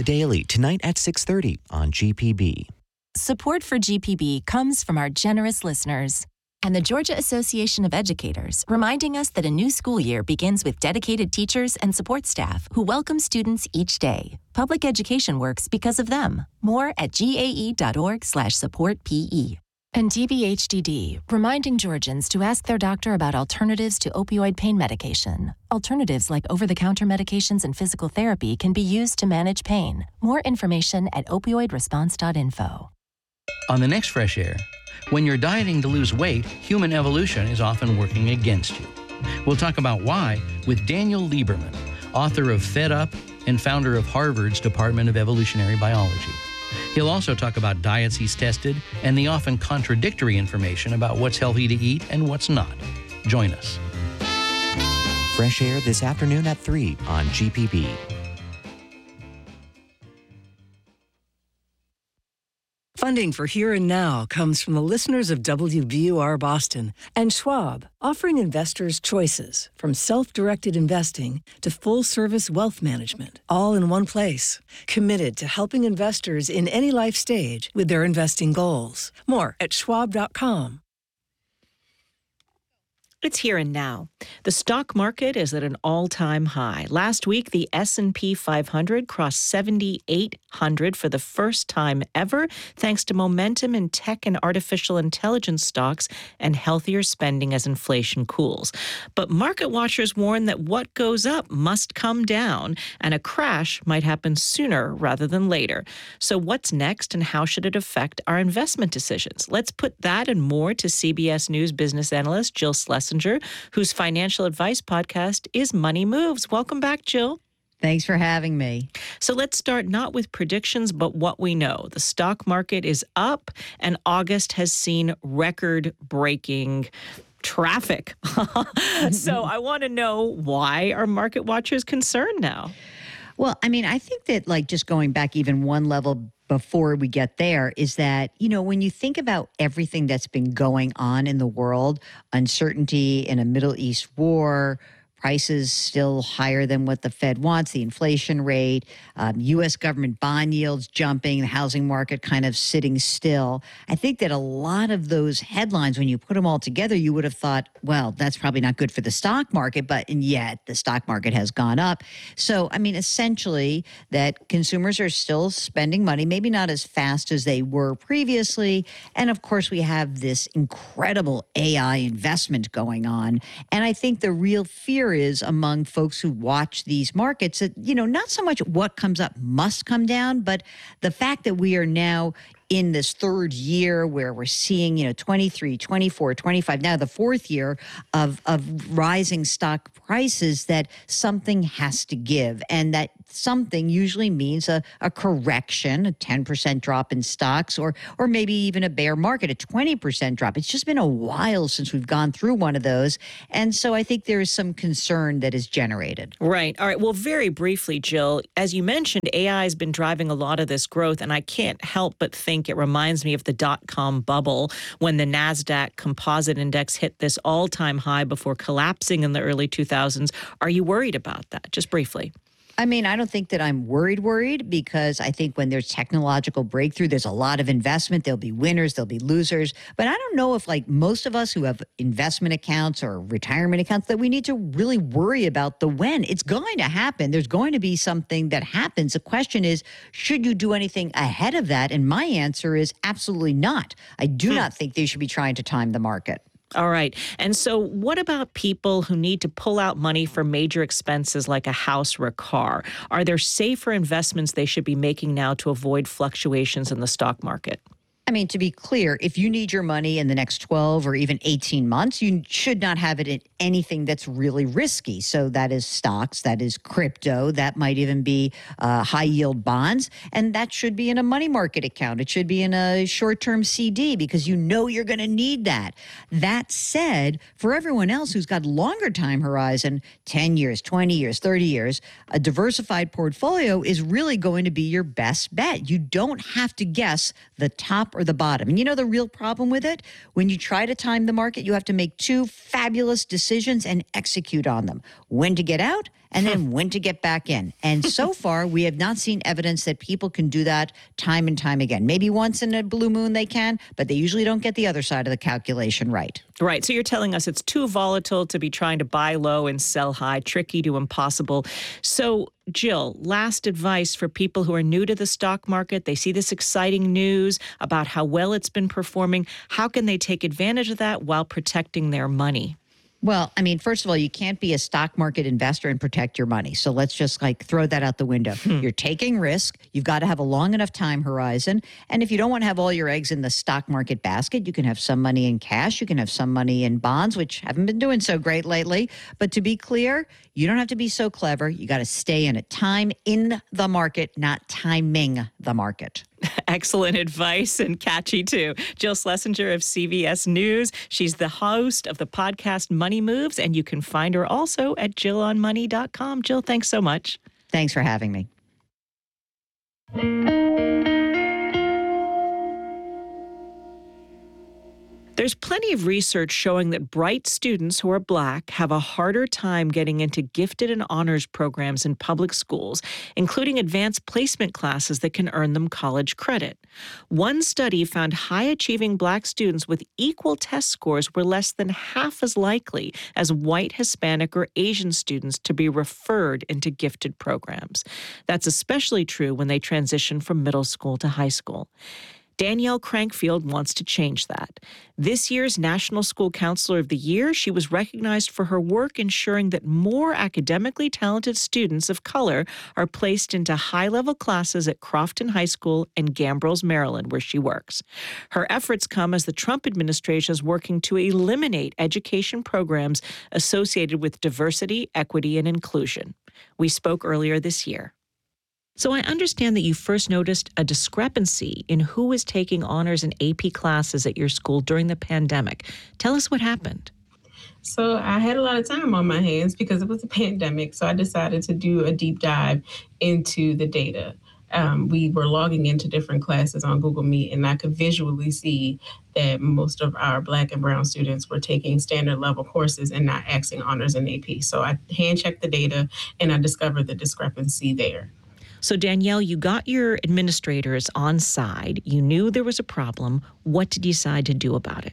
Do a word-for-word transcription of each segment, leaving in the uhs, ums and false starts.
Daily, tonight at six thirty on G P B. Support for G P B comes from our generous listeners and the Georgia Association of Educators, reminding us that a new school year begins with dedicated teachers and support staff who welcome students each day. Public education works because of them. More at gae.org slash support PE. And D B H D D, reminding Georgians to ask their doctor about alternatives to opioid pain medication. Alternatives like over-the-counter medications and physical therapy can be used to manage pain. More information at opioid response dot info. On the next Fresh Air, when you're dieting to lose weight, human evolution is often working against you. We'll talk about why with Daniel Lieberman, author of Fed Up and founder of Harvard's Department of Evolutionary Biology. He'll also talk about diets he's tested and the often contradictory information about what's healthy to eat and what's not. Join us. Fresh Air this afternoon at three on G P B. Funding for Here and Now comes from the listeners of W B U R Boston and Schwab, offering investors choices from self-directed investing to full-service wealth management, all in one place. Committed to helping investors in any life stage with their investing goals. More at schwab dot com. It's Here and Now. The stock market is at an all-time high. Last week, the S and P five hundred crossed seventy-eight hundred for the first time ever, thanks to momentum in tech and artificial intelligence stocks and healthier spending as inflation cools. But market watchers warn that what goes up must come down, and a crash might happen sooner rather than later. So what's next, and how should it affect our investment decisions? Let's put that and more to C B S News business analyst Jill Schlesinger, whose financial advice podcast is Money Moves. Welcome back, Jill. Thanks for having me. So let's start not with predictions, but what we know. The stock market is up, and August has seen record-breaking traffic. So I want to know, why are market watchers concerned now? Well, I mean, I think that, like, just going back even one level before we get there, is that, you know, when you think about everything that's been going on in the world, uncertainty in a Middle East war, prices still higher than what the Fed wants, the inflation rate, um, U S government bond yields jumping, the housing market kind of sitting still. I think that a lot of those headlines, when you put them all together, you would have thought, well, that's probably not good for the stock market, but and yet the stock market has gone up. So, I mean, essentially that consumers are still spending money, maybe not as fast as they were previously. And of course, we have this incredible A I investment going on. And I think the real fear is among folks who watch these markets that, you know, not so much what comes up must come down, but the fact that we are now in this third year where we're seeing, you know, twenty-three, twenty-four, twenty-five, now the fourth year of, of rising stock prices, that something has to give. And that something usually means a, a correction, a ten percent drop in stocks, or or maybe even a bear market, a twenty percent drop. It's just been a while since we've gone through one of those. And so I think there is some concern that is generated. Right. All right. Well, very briefly, Jill, as you mentioned, A I has been driving a lot of this growth, and I can't help but think it reminds me of the dot-com bubble when the NASDAQ Composite Index hit this all-time high before collapsing in the early two thousands. Are you worried about that? Just briefly. I mean, I don't think that I'm worried, worried, because I think when there's technological breakthrough, there's a lot of investment. There'll be winners, there'll be losers. But I don't know if, like most of us who have investment accounts or retirement accounts, that we need to really worry about the when. It's going to happen. There's going to be something that happens. The question is, should you do anything ahead of that? And my answer is absolutely not. I do not think they should be trying to time the market. All right. And so what about people who need to pull out money for major expenses like a house or a car? Are there safer investments they should be making now to avoid fluctuations in the stock market? I mean, to be clear, if you need your money in the next twelve or even eighteen months, you should not have it in anything that's really risky. So that is stocks, that is crypto, that might even be uh, high yield bonds, and that should be in a money market account. It should be in a short-term C D because you know you're going to need that. That said, for everyone else who's got longer time horizon, ten years, twenty years, thirty years, a diversified portfolio is really going to be your best bet. You don't have to guess the top or the bottom. And you know the real problem with it? When you try to time the market, you have to make two fabulous decisions and execute on them. When to get out and then when to get back in. And so far, we have not seen evidence that people can do that time and time again. Maybe once in a blue moon they can, but they usually don't get the other side of the calculation right. Right. So you're telling us it's too volatile to be trying to buy low and sell high, tricky to impossible. So, Jill, last advice for people who are new to the stock market. They see this exciting news about how well it's been performing. How can they take advantage of that while protecting their money? Well, I mean, first of all, you can't be a stock market investor and protect your money. So let's just like throw that out the window. Hmm. You're taking risk. You've got to have a long enough time horizon. And if you don't want to have all your eggs in the stock market basket, you can have some money in cash. You can have some money in bonds, which haven't been doing so great lately. But to be clear, you don't have to be so clever. You got to stay in a time in the market, not timing the market. Excellent advice and catchy, too. Jill Schlesinger of C B S News. She's the host of the podcast Money Moves, and you can find her also at jill on money dot com. Jill, thanks so much. Thanks for having me. There's plenty of research showing that bright students who are Black have a harder time getting into gifted and honors programs in public schools, including advanced placement classes that can earn them college credit. One study found high-achieving Black students with equal test scores were less than half as likely as white, Hispanic, or Asian students to be referred into gifted programs. That's especially true when they transition from middle school to high school. Danielle Crankfield wants to change that. This year's National School Counselor of the Year, she was recognized for her work ensuring that more academically talented students of color are placed into high-level classes at Crofton High School in Gambrills, Maryland, where she works. Her efforts come as the Trump administration is working to eliminate education programs associated with diversity, equity, and inclusion. We spoke earlier this year. So I understand that you first noticed a discrepancy in who was taking honors and A P classes at your school during the pandemic. Tell us what happened. So I had a lot of time on my hands because it was a pandemic. So I decided to do a deep dive into the data. Um, we were logging into different classes on Google Meet, and I could visually see that most of our Black and Brown students were taking standard level courses and not axing honors and A P. So I hand checked the data, and I discovered the discrepancy there. So, Danielle, you got your administrators on side. You knew there was a problem. What did you decide to do about it?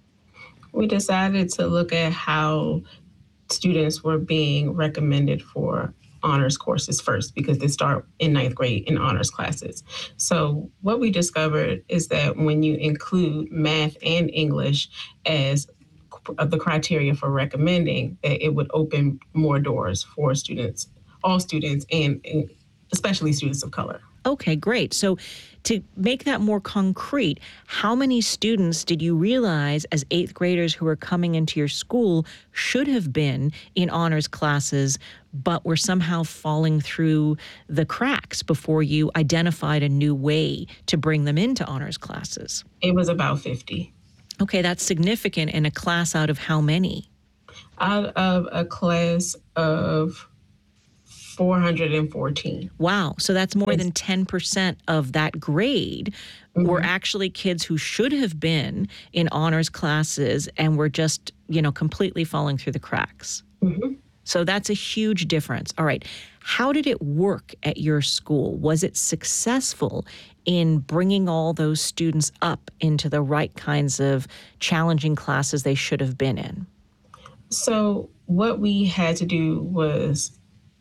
We decided to look at how students were being recommended for honors courses first, because they start in ninth grade in honors classes. So what we discovered is that when you include math and English as the criteria for recommending, that it would open more doors for students, all students, and, and especially students of color. Okay, great. So to make that more concrete, how many students did you realize as eighth graders who were coming into your school should have been in honors classes, but were somehow falling through the cracks before you identified a new way to bring them into honors classes? It was about fifty. Okay, that's significant in a class out of how many? Out of a class of four hundred fourteen. Wow. So that's more than ten percent of that grade mm-hmm. were actually kids who should have been in honors classes and were just, you know, completely falling through the cracks. Mm-hmm. So that's a huge difference. All right. How did it work at your school? Was it successful in bringing all those students up into the right kinds of challenging classes they should have been in? So what we had to do was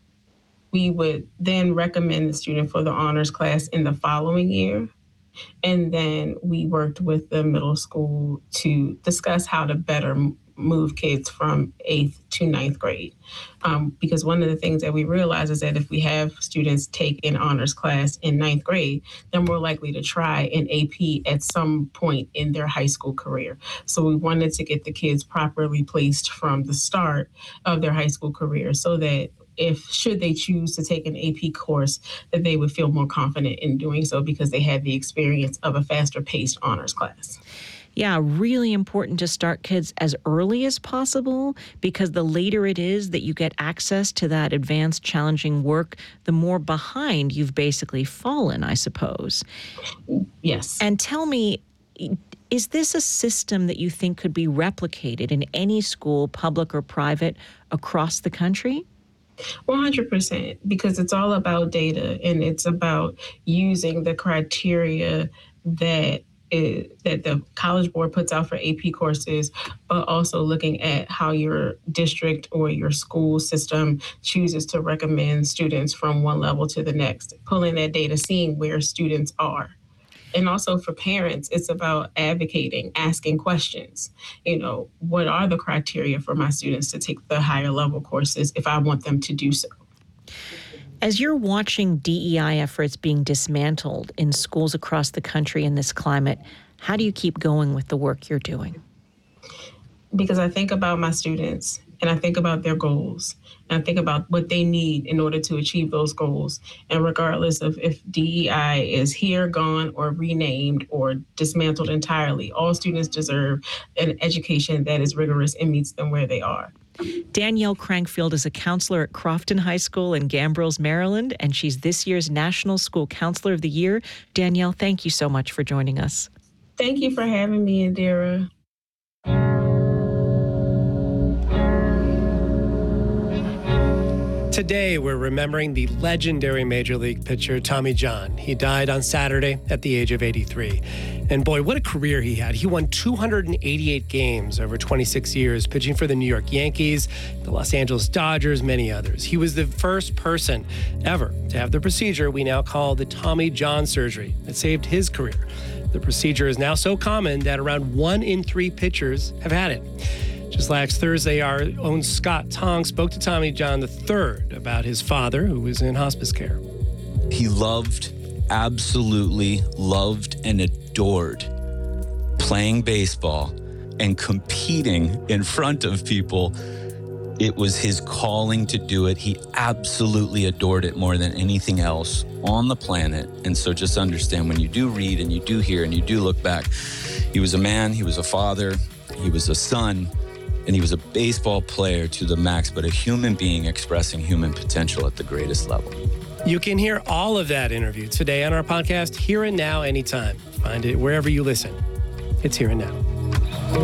we would then recommend the student for the honors class in the following year. And then we worked with the middle school to discuss how to better move kids from eighth to ninth grade. Um, because one of the things that we realize is that if we have students take an honors class in ninth grade, they're more likely to try an A P at some point in their high school career. So we wanted to get the kids properly placed from the start of their high school career so that if should they choose to take an A P course, that they would feel more confident in doing so because they had the experience of a faster paced honors class. Yeah, really important to start kids as early as possible, because the later it is that you get access to that advanced, challenging work, the more behind you've basically fallen, I suppose. Yes. And tell me, is this a system that you think could be replicated in any school, public or private, across the country? one hundred percent, because it's all about data, and it's about using the criteria that is, that the College Board puts out for A P courses, but also looking at how your district or your school system chooses to recommend students from one level to the next, pulling that data, seeing where students are. And also for parents, it's about advocating, asking questions. You know, what are the criteria for my students to take the higher level courses if I want them to do so? As you're watching D E I efforts being dismantled in schools across the country in this climate, how do you keep going with the work you're doing? Because I think about my students, and I think about their goals, and I think about what they need in order to achieve those goals. And regardless of if D E I is here, gone, or renamed, or dismantled entirely, all students deserve an education that is rigorous and meets them where they are. Danielle Crankfield is a counselor at Crofton High School in Gambrills, Maryland, and she's this year's National School Counselor of the Year. Danielle, thank you so much for joining us. Thank you for having me, Indira. Today, we're remembering the legendary Major League pitcher Tommy John. He died on Saturday at the age of eighty-three. And boy, what a career he had. He won two hundred eighty-eight games over twenty-six years, pitching for the New York Yankees, the Los Angeles Dodgers, many others. He was the first person ever to have the procedure we now call the Tommy John surgery that saved his career. The procedure is now so common that around one in three pitchers have had it. Just last Thursday, our own Scott Tong spoke to Tommy John the third about his father, who was in hospice care. He loved, absolutely loved and adored playing baseball and competing in front of people. It was his calling to do it. He absolutely adored it more than anything else on the planet. And so just understand, when you do read and you do hear and you do look back, he was a man, he was a father, he was a son, and he was a baseball player to the max, but a human being expressing human potential at the greatest level. You can hear all of that interview today on our podcast, Here and Now, anytime. Find it wherever you listen. It's Here and Now.